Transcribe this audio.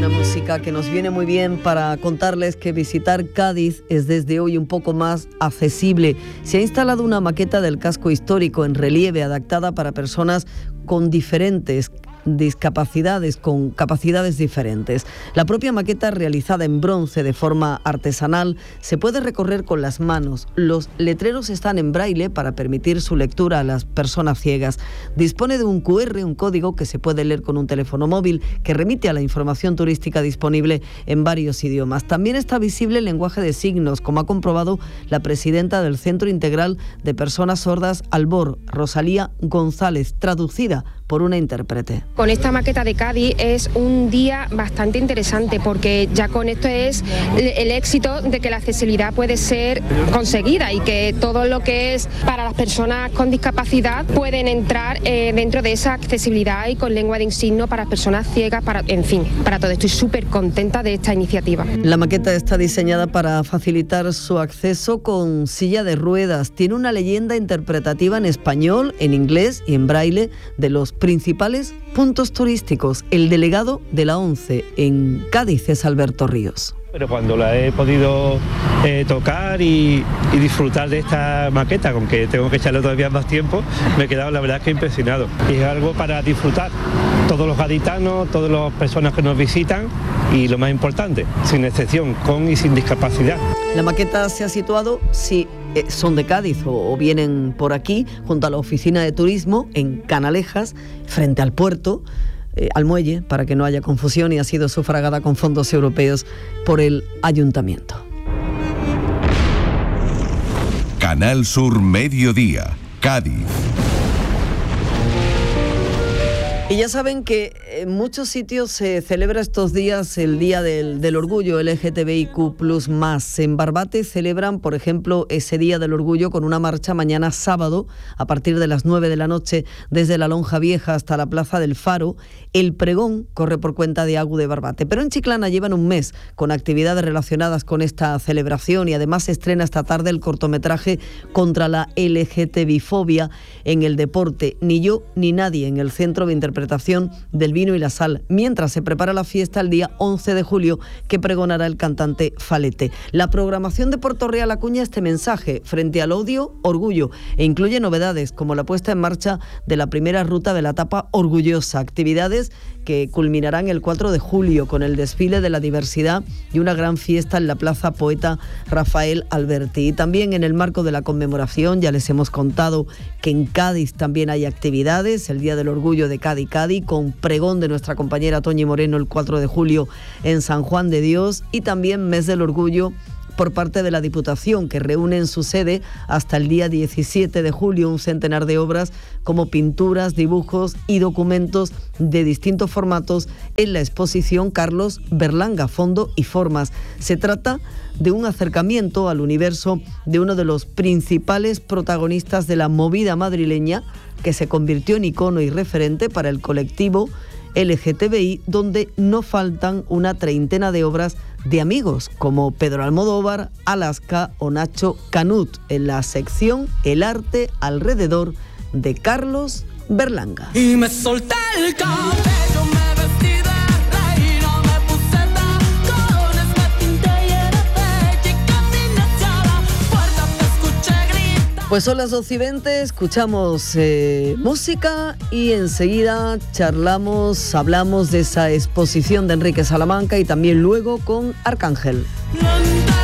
Una música que nos viene muy bien para contarles que visitar Cádiz es desde hoy un poco más accesible. Se ha instalado una maqueta del casco histórico en relieve adaptada para personas con diferentes discapacidades, con capacidades diferentes. La propia maqueta, realizada en bronce de forma artesanal, se puede recorrer con las manos. Los letreros están en braille para permitir su lectura a las personas ciegas. Dispone de un QR, un código que se puede leer con un teléfono móvil, que remite a la información turística disponible en varios idiomas. También está visible el lenguaje de signos, como ha comprobado la presidenta del Centro Integral de Personas Sordas Albor, Rosalía González, traducida por una intérprete. Con esta maqueta de Cádiz es un día bastante interesante, porque ya con esto es el éxito de que la accesibilidad puede ser conseguida y que todo lo que es para las personas con discapacidad pueden entrar dentro de esa accesibilidad y con lengua de signos para personas ciegas, en fin, para todo. Estoy súper contenta de esta iniciativa. La maqueta está diseñada para facilitar su acceso con silla de ruedas. Tiene una leyenda interpretativa en español, en inglés y en braille de los principales puntos turísticos. El delegado de la ONCE en Cádiz es Alberto Ríos. Pero cuando la he podido tocar y disfrutar de esta maqueta, aunque tengo que echarle todavía más tiempo, me he quedado la verdad que impresionado. Y es algo para disfrutar todos los gaditanos, todas las personas que nos visitan y lo más importante, sin excepción, con y sin discapacidad. La maqueta se ha situado, si son de Cádiz o vienen por aquí, junto a la oficina de turismo en Canalejas, frente al puerto, al muelle, para que no haya confusión, y ha sido sufragada con fondos europeos por el ayuntamiento. Canal Sur Mediodía, Cádiz. Y ya saben que en muchos sitios se celebra estos días el Día del Orgullo LGTBIQ++. En Barbate celebran, por ejemplo, ese Día del Orgullo con una marcha mañana sábado a partir de las 9 de la noche desde la Lonja Vieja hasta la Plaza del Faro. El pregón corre por cuenta de AGU de Barbate. Pero en Chiclana llevan un mes con actividades relacionadas con esta celebración y además se estrena esta tarde el cortometraje contra la LGTBI-fobia en el deporte. Ni yo ni nadie, en el Centro de Interpretación del Vino y la Sal, mientras se prepara la fiesta el día 11 de julio que pregonará el cantante Falete. La programación de Puerto Real acuña este mensaje: frente al odio, orgullo, e incluye novedades como la puesta en marcha de la primera ruta de la etapa orgullosa, actividades que culminarán el 4 de julio con el desfile de la diversidad y una gran fiesta en la Plaza Poeta Rafael Alberti. Y también en el marco de la conmemoración ya les hemos contado que en Cádiz también hay actividades, el Día del Orgullo de Cádiz, con pregón de nuestra compañera Toñi Moreno el 4 de julio en San Juan de Dios, y también Mes del Orgullo por parte de la Diputación, que reúne en su sede hasta el día 17 de julio un centenar de obras como pinturas, dibujos y documentos de distintos formatos en la exposición Carlos Berlanga, Fondo y Formas. Se trata de un acercamiento al universo de uno de los principales protagonistas de la movida madrileña, que se convirtió en icono y referente para el colectivo LGTBI, donde no faltan una treintena de obras de amigos como Pedro Almodóvar, Alaska o Nacho Canut, en la sección El arte alrededor de Carlos Berlanga. Y me solté el cabello, me vestí de reina, me puse tacones, me pinté y era bella y caminé hacia la puerta, te escuché gritar. Pues son las 12:20, escuchamos música y enseguida hablamos de esa exposición de Enrique Salamanca y también luego con Arcángel.